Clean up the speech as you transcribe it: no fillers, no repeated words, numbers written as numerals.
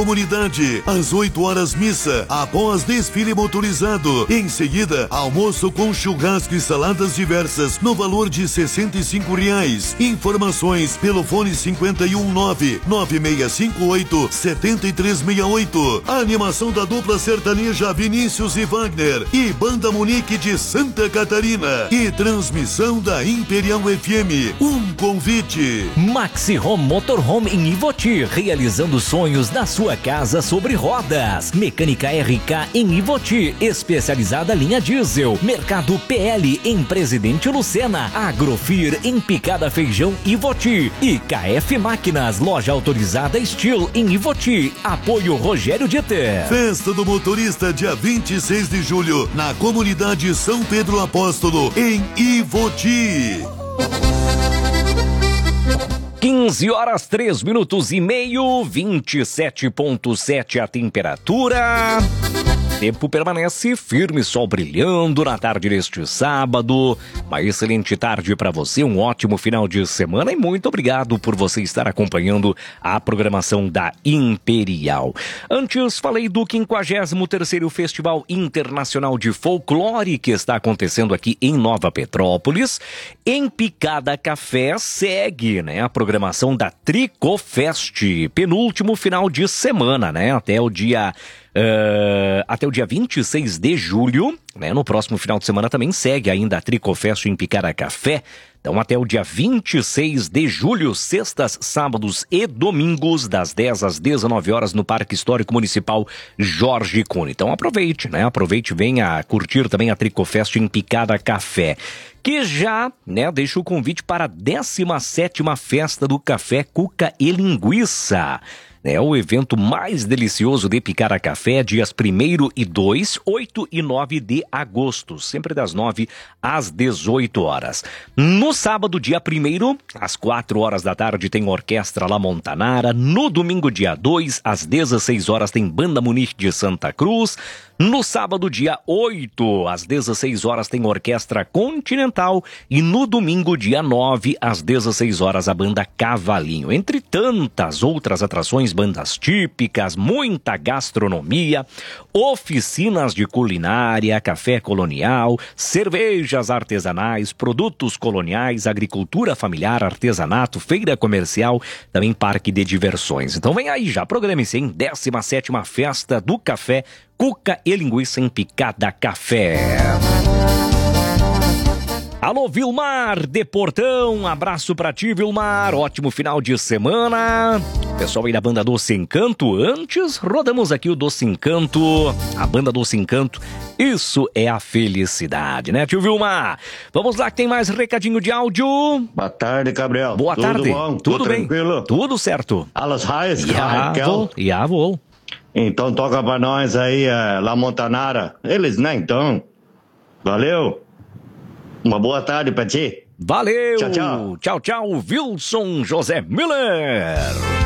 Comunidade, às 8 horas missa, após desfile motorizado. Em seguida, almoço com churrasco e saladas diversas no valor de R$65. Informações pelo fone 519-9658-7368. A animação da dupla sertaneja Vinícius e Wagner e Banda Munique de Santa Catarina e transmissão da Imperial FM. Um convite. Maxi Home Motorhome em Ivoti, realizando sonhos da sua casa sobre rodas. Mecânica RK em Ivoti, especializada linha diesel. Mercado PL em Presidente Lucena. Agrofir em Picada Feijão Ivoti. E KF Máquinas, loja autorizada Steel em Ivoti. Apoio Rogério Dieter. Festa do Motorista, dia 26 de julho, na comunidade São Pedro Apóstolo, em Ivoti. 15 horas 3 minutos e meio, 27,7 a temperatura. Tempo permanece firme, sol brilhando na tarde deste sábado. Uma excelente tarde para você, um ótimo final de semana e muito obrigado por você estar acompanhando a programação da Imperial. Antes falei do 53º Festival Internacional de Folclore que está acontecendo aqui em Nova Petrópolis. Em Picada Café segue, a programação da Tricofest, penúltimo final de semana, até o dia 26 de julho, no próximo final de semana também segue ainda a Tricofest em Picada Café. Então até o dia 26 de julho, sextas, sábados e domingos, das 10 às 19 horas no Parque Histórico Municipal Jorge Cune. Então aproveite, aproveite e venha curtir também a Tricofest em Picada Café. Que já, deixa o convite para a 17ª Festa do Café Cuca e Linguiça. É o evento mais delicioso de Picada Café, dias 1º e 2, 8 e 9 de agosto, sempre das 9 às 18 horas. No sábado, dia 1º, às 4 horas da tarde, tem Orquestra La Montanara. No domingo, dia 2, às 16 horas, tem Banda Munique de Santa Cruz. No sábado, dia 8, às 16 horas, tem Orquestra Continental. E no domingo, dia 9, às 16 horas, a Banda Cavalinho. Entre tantas outras atrações, bandas típicas, muita gastronomia, oficinas de culinária, café colonial, cervejas artesanais, produtos coloniais, agricultura familiar, artesanato, feira comercial, também parque de diversões. Então vem aí já, programe-se em 17ª Festa do Café Cuca e Linguiça em Picada Café. Alô, Vilmar de Portão, abraço pra ti, Vilmar, ótimo final de semana. Pessoal aí da banda Doce Encanto, antes rodamos aqui o Doce Encanto, a banda Doce Encanto, isso é a felicidade, tio Vilmar? Vamos lá que tem mais recadinho de áudio. Boa tarde, Gabriel. Boa tarde. Tudo bom? Tudo bem? Tranquilo? Tudo certo. Alles heiß? Ja, vou. Então toca pra nós aí, La Montanara. Eles, então. Valeu. Uma boa tarde pra ti. Valeu. Tchau, tchau. Tchau, tchau, Wilson José Miller.